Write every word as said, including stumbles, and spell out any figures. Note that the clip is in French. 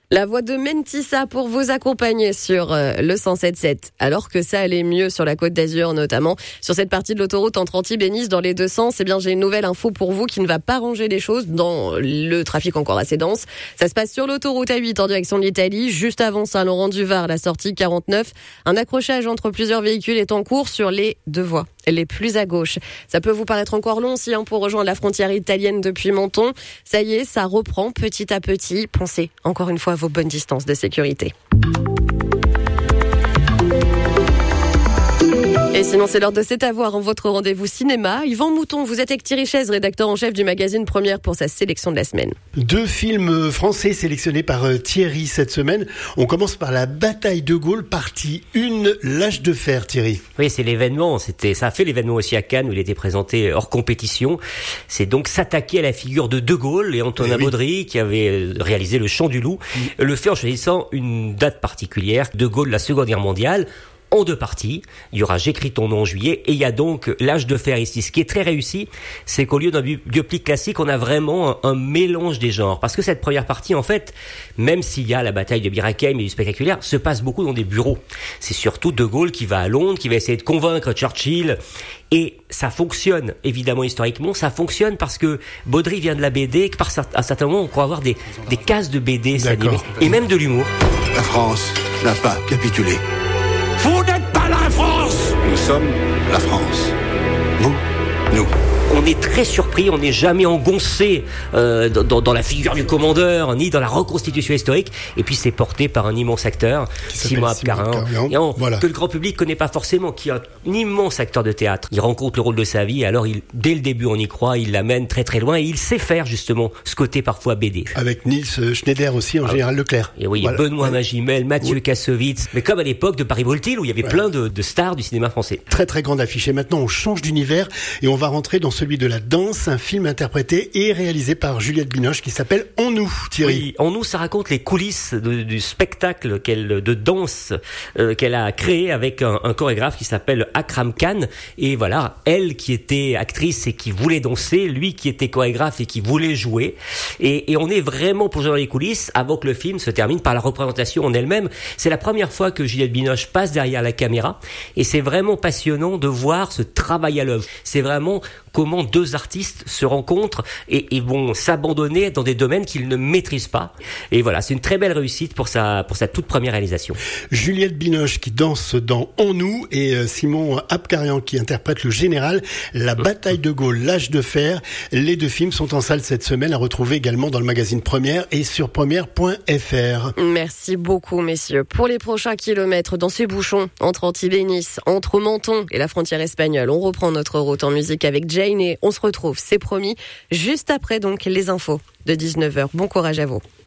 La voix de Mentissa pour vous accompagner sur euh, le cent sept sept. Alors que ça allait mieux sur la Côte d'Azur, notamment sur cette partie de l'autoroute entre Antibes et Nice dans les deux sens, eh bien j'ai une nouvelle info pour vous qui ne va pas ranger les choses dans le trafic encore assez dense. Ça se passe sur l'autoroute A huit en direction de l'Italie, juste avant Saint-Laurent-du-Var, la sortie quarante-neuf. Un accrochage entre plusieurs véhicules est en cours sur les deux voies les plus à gauche. Ça peut vous paraître encore long aussi hein, pour rejoindre la frontière italienne depuis Menton. Ça y est, ça reprend petit à petit. Pensez encore une fois à vos bonnes distances de sécurité. Et sinon, c'est l'heure de C'est à voir en votre rendez-vous cinéma. Yvan Mouton, vous êtes avec Thierry Chaise, rédacteur en chef du magazine Première pour sa sélection de la semaine. Deux films français sélectionnés par Thierry cette semaine. On commence par La Bataille de Gaulle, partie un, L'âge de fer, Thierry. Oui, c'est l'événement. C'était, ça a fait l'événement aussi à Cannes où il était présenté hors compétition. C'est donc s'attaquer à la figure de De Gaulle et Antonin eh oui. Baudry qui avait réalisé Le Chant du Loup. Mmh. Le fait en choisissant une date particulière. De Gaulle, la Seconde Guerre mondiale. En deux parties, il y aura J'écris ton nom en juillet et il y a donc L'âge de fer ici. Ce qui est très réussi, c'est qu'au lieu d'un biopic classique, on a vraiment un, un mélange des genres. Parce que cette première partie, en fait, même s'il y a la bataille de Bir Hakeim et du spectaculaire, se passe beaucoup dans des bureaux. C'est surtout De Gaulle qui va à Londres, qui va essayer de convaincre Churchill. Et ça fonctionne, évidemment, historiquement. Ça fonctionne parce que Baudry vient de la B D et que par un certain moment, on croit avoir des, des cases de B D s'animer. Et même de l'humour. La France n'a pas capitulé. Vous n'êtes pas la France! Nous sommes la France. Vous, nous. On est très surpris, on n'est jamais engoncé euh, dans, dans la figure du commandeur, ni dans la reconstitution historique. Et puis c'est porté par un immense acteur, Simon Abkarin, voilà. que le grand public connaît pas forcément, qui est un immense acteur de théâtre. Il rencontre le rôle de sa vie, et alors il, dès le début on y croit, il l'amène très très loin, et il sait faire justement ce côté parfois B D. Avec Niels Schneider aussi, en ah, général Leclerc. Et oui, voilà. Benoît ouais. Magimel, Mathieu oui. Kassovitz, mais comme à l'époque de Paris-Voltil, où il y avait ouais. plein de, de stars du cinéma français. Très très grande affiche. Et maintenant on change d'univers, et on va rentrer dans celui de la danse, un film interprété et réalisé par Juliette Binoche qui s'appelle En nous, Thierry. Oui, En nous, ça raconte les coulisses de, du spectacle qu'elle, de danse euh, qu'elle a créé avec un, un chorégraphe qui s'appelle Akram Khan. Et voilà, elle qui était actrice et qui voulait danser, lui qui était chorégraphe et qui voulait jouer. Et, et on est vraiment plongé dans les coulisses avant que le film se termine par la représentation en elle-même. C'est la première fois que Juliette Binoche passe derrière la caméra et c'est vraiment passionnant de voir ce travail à l'œuvre. C'est vraiment comment deux artistes se rencontrent et, et vont s'abandonner dans des domaines qu'ils ne maîtrisent pas. Et voilà, c'est une très belle réussite pour sa, pour sa toute première réalisation. Juliette Binoche qui danse dans En nous et Simon Abkarian qui interprète le général. La Bataille de Gaulle, L'âge de fer. Les deux films sont en salle cette semaine, à retrouver également dans le magazine Première et sur première point f r. Merci beaucoup, messieurs. Pour les prochains kilomètres dans ces bouchons entre Antibes et Nice, entre Menton et la frontière espagnole, on reprend notre route en musique avec Jane et on se retrouve, c'est promis, juste après donc les infos de dix-neuf heures. Bon courage à vous.